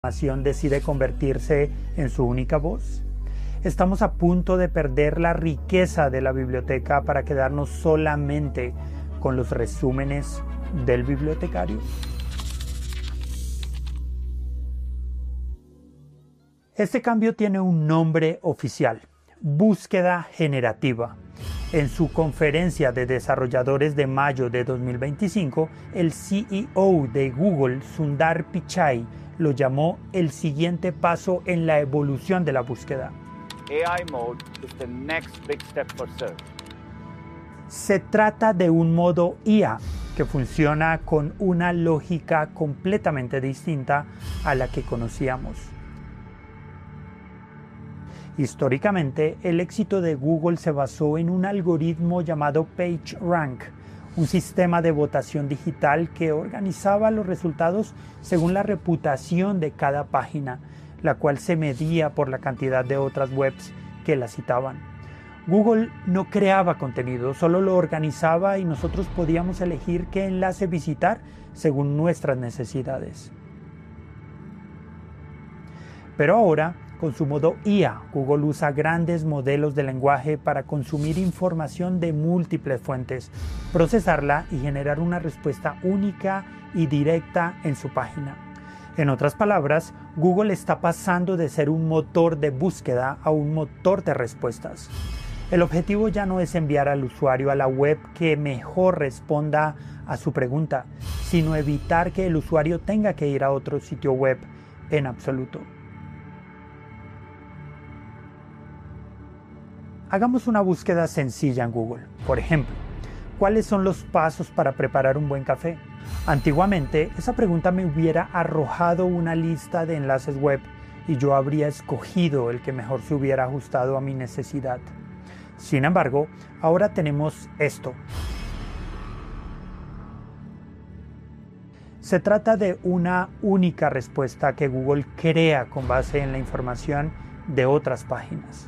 información decide convertirse en su única voz? Estamos a punto de perder la riqueza de la biblioteca para quedarnos solamente con los resúmenes del bibliotecario. Este cambio tiene un nombre oficial: búsqueda generativa. En su conferencia de desarrolladores de mayo de 2025, el CEO de Google, Sundar Pichai, lo llamó el siguiente paso en la evolución de la búsqueda. AI mode is the next big step for search. Se trata de un modo IA que funciona con una lógica completamente distinta a la que conocíamos. Históricamente, el éxito de Google se basó en un algoritmo llamado PageRank, un sistema de votación digital que organizaba los resultados según la reputación de cada página, la cual se medía por la cantidad de otras webs que la citaban. Google no creaba contenido, solo lo organizaba y nosotros podíamos elegir qué enlace visitar según nuestras necesidades. Pero ahora, con su modo IA, Google usa grandes modelos de lenguaje para consumir información de múltiples fuentes, procesarla y generar una respuesta única y directa en su página. En otras palabras, Google está pasando de ser un motor de búsqueda a un motor de respuestas. El objetivo ya no es enviar al usuario a la web que mejor responda a su pregunta, sino evitar que el usuario tenga que ir a otro sitio web en absoluto. Hagamos una búsqueda sencilla en Google. Por ejemplo, ¿cuáles son los pasos para preparar un buen café? Antiguamente, esa pregunta me hubiera arrojado una lista de enlaces web y yo habría escogido el que mejor se hubiera ajustado a mi necesidad. Sin embargo, ahora tenemos esto. Se trata de una única respuesta que Google crea con base en la información de otras páginas.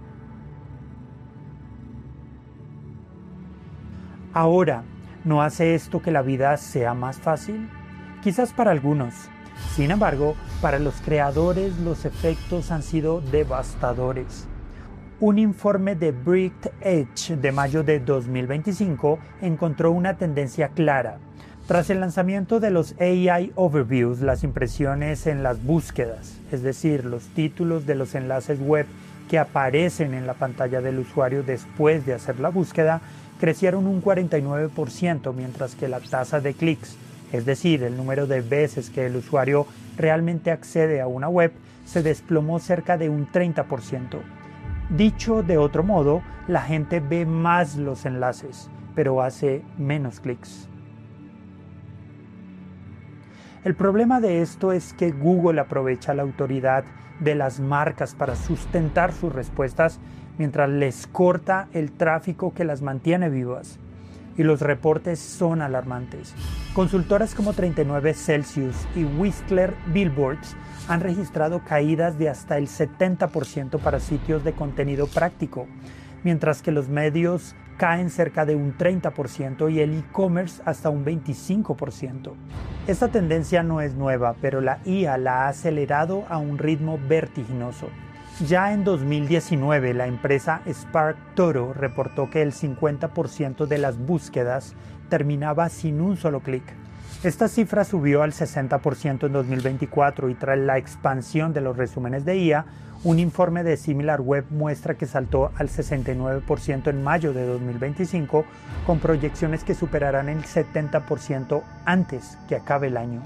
Ahora, ¿no hace esto que la vida sea más fácil? Quizás para algunos. Sin embargo, para los creadores los efectos han sido devastadores. Un informe de Bright Edge de mayo de 2025 encontró una tendencia clara. Tras el lanzamiento de los AI Overviews, las impresiones en las búsquedas, es decir, los títulos de los enlaces web que aparecen en la pantalla del usuario después de hacer la búsqueda, crecieron un 49%, mientras que la tasa de clics, es decir, el número de veces que el usuario realmente accede a una web, se desplomó cerca de un 30%. Dicho de otro modo, la gente ve más los enlaces, pero hace menos clics. El problema de esto es que Google aprovecha la autoridad de las marcas para sustentar sus respuestas mientras les corta el tráfico que las mantiene vivas. Y los reportes son alarmantes. Consultoras como 39 Celsius y Whistler Billboards han registrado caídas de hasta el 70% para sitios de contenido práctico, mientras que los medios caen cerca de un 30% y el e-commerce hasta un 25%. Esta tendencia no es nueva, pero la IA la ha acelerado a un ritmo vertiginoso. Ya en 2019, la empresa SparkToro reportó que el 50% de las búsquedas terminaba sin un solo clic. Esta cifra subió al 60% en 2024 y tras la expansión de los resúmenes de IA, un informe de SimilarWeb muestra que saltó al 69% en mayo de 2025, con proyecciones que superarán el 70% antes que acabe el año.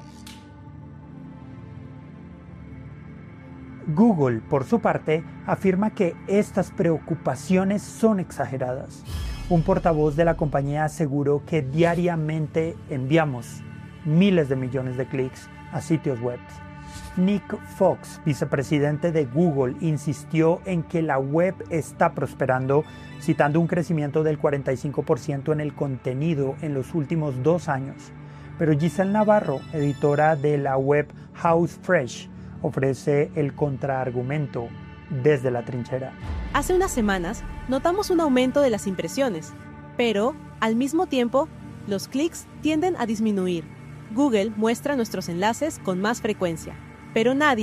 Google, por su parte, afirma que estas preocupaciones son exageradas. Un portavoz de la compañía aseguró que diariamente enviamos miles de millones de clics a sitios web. Nick Fox, vicepresidente de Google, insistió en que la web está prosperando, citando un crecimiento del 45% en el contenido en los últimos 2 años. Pero Giselle Navarro, editora de la web House Fresh, ofrece el contraargumento desde la trinchera. Hace unas semanas notamos un aumento de las impresiones, pero al mismo tiempo los clics tienden a disminuir. Google muestra nuestros enlaces con más frecuencia. pero nadie